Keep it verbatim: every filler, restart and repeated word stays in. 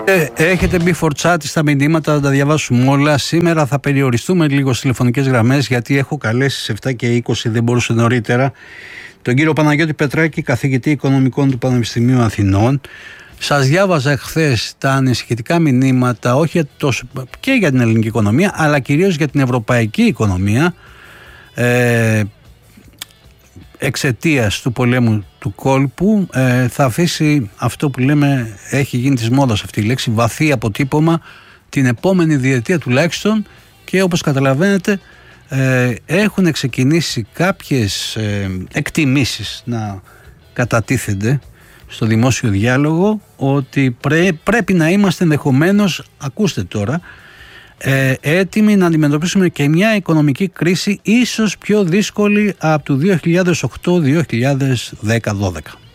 Ε, έχετε μπει φορτσάτη στα μηνύματα, θα τα διαβάσουμε όλα. Σήμερα θα περιοριστούμε λίγο στις τηλεφωνικές γραμμές, γιατί έχω καλέσει στις επτά και είκοσι, δεν μπορούσε νωρίτερα, τον κύριο Παναγιώτη Πετράκη, καθηγητή Οικονομικών του Πανεπιστημίου Αθηνών. Σας διάβαζα χθες τα ανησυχητικά μηνύματα, όχι τόσο και για την ελληνική οικονομία, αλλά κυρίως για την ευρωπαϊκή οικονομία, ε, εξαιτίας του πολέμου του κόλπου. ε, θα αφήσει αυτό που λέμε, έχει γίνει της μόδας αυτή η λέξη, βαθύ αποτύπωμα την επόμενη διετία τουλάχιστον, και όπως καταλαβαίνετε ε, έχουν ξεκινήσει κάποιες ε, εκτιμήσεις να κατατίθενται στο δημόσιο διάλογο, ότι πρέ, πρέπει να είμαστε ενδεχομένως, ακούστε τώρα, ε, έτοιμοι να αντιμετωπίσουμε και μια οικονομική κρίση ίσως πιο δύσκολη από το δύο χιλιάδες οκτώ δύο χιλιάδες δέκα δώδεκα.